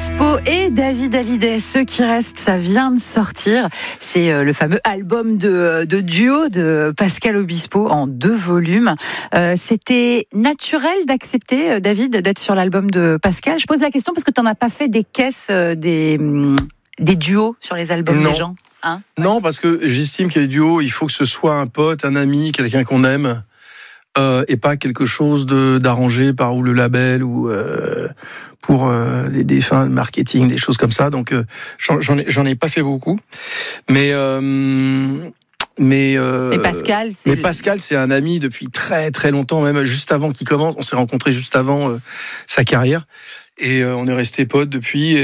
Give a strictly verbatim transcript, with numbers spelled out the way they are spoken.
Obispo et David Hallyday. Ce qui reste, ça vient de sortir. C'est euh, le fameux album de, de duo de Pascal Obispo en deux volumes. Euh, c'était naturel d'accepter, euh, David, d'être sur l'album de Pascal. Je pose la question parce que tu n'en as pas fait des caisses, euh, des, hum, des duos sur les albums non. des gens. Hein non, ouais. Parce que j'estime que les duos, il faut que ce soit un pote, un ami, quelqu'un qu'on aime. Euh, et pas quelque chose de d'arrangé par ou le label ou euh, pour euh, des, des fins de marketing, des choses comme ça. Donc euh, j'en, j'en ai j'en ai pas fait beaucoup, mais euh, mais euh, mais Pascal, c'est mais Pascal, c'est un ami depuis très très longtemps, même juste avant qu'il commence. On s'est rencontrés juste avant euh, sa carrière et euh, on est restés potes depuis.